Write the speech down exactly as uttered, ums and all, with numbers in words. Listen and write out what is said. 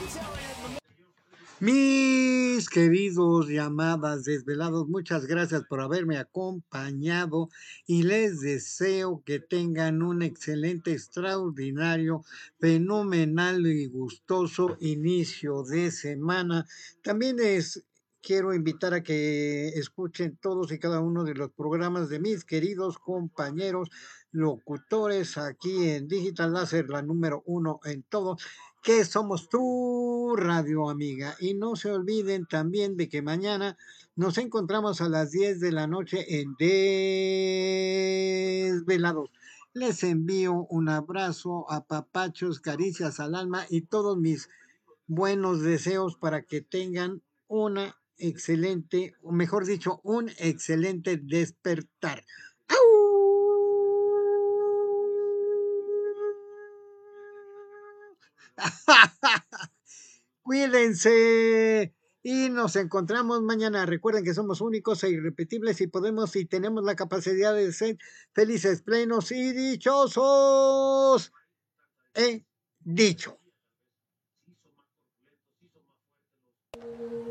Mis queridos llamadas desvelados, muchas gracias por haberme acompañado y les deseo que tengan un excelente, extraordinario, fenomenal y gustoso inicio de semana. También les quiero invitar a que escuchen todos y cada uno de los programas de mis queridos compañeros locutores aquí en Digital Láser, la número uno en todo, que somos tu radio amiga. Y no se olviden también de que mañana nos encontramos a las diez de la noche en Desvelados. Les envío un abrazo, a papachos, caricias al alma y todos mis buenos deseos para que tengan una excelente, o mejor dicho, un excelente despertar. Cuídense y nos encontramos mañana. Recuerden que somos únicos e irrepetibles y podemos y tenemos la capacidad de ser felices, plenos y dichosos. He dicho.